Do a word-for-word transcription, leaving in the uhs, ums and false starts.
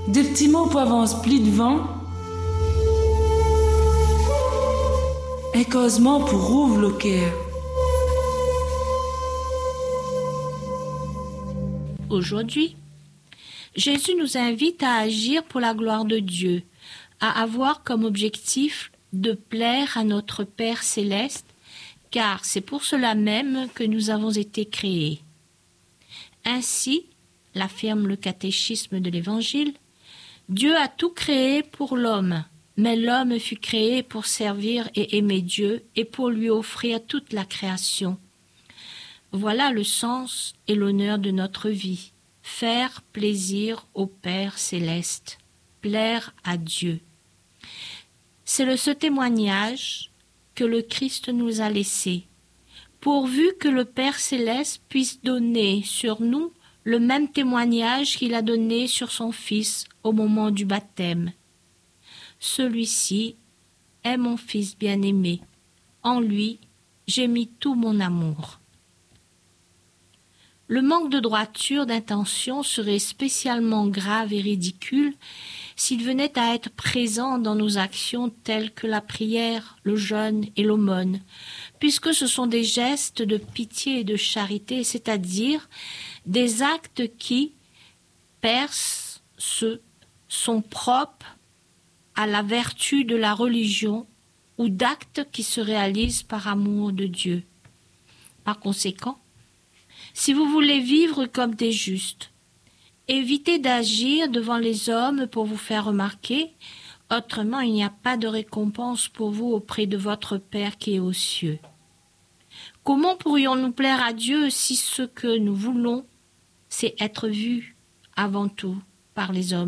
Des petits mots pour avancer plus devant. Un causement pour ouvrir le cœur. Aujourd'hui, Jésus nous invite à agir pour la gloire de Dieu, à avoir comme objectif de plaire à notre Père céleste, car c'est pour cela même que nous avons été créés. Ainsi, l'affirme le catéchisme de l'Évangile, Dieu a tout créé pour l'homme, mais l'homme fut créé pour servir et aimer Dieu et pour lui offrir toute la création. Voilà le sens et l'honneur de notre vie, faire plaisir au Père céleste, plaire à Dieu. C'est le ce témoignage que le Christ nous a laissé, pourvu que le Père céleste puisse donner sur nous le même témoignage qu'il a donné sur son Fils au moment du baptême. Celui-ci est mon Fils bien-aimé. En lui, j'ai mis tout mon amour. Le manque de droiture d'intention serait spécialement grave et ridicule s'il venait à être présent dans nos actions telles que la prière, le jeûne et l'aumône, puisque ce sont des gestes de pitié et de charité, c'est-à-dire des actes qui percent ceux sont propres à la vertu de la religion ou d'actes qui se réalisent par amour de Dieu. Par conséquent, si vous voulez vivre comme des justes, évitez d'agir devant les hommes pour vous faire remarquer, autrement il n'y a pas de récompense pour vous auprès de votre Père qui est aux cieux. Comment pourrions-nous plaire à Dieu si ce que nous voulons, c'est être vus avant tout par les hommes?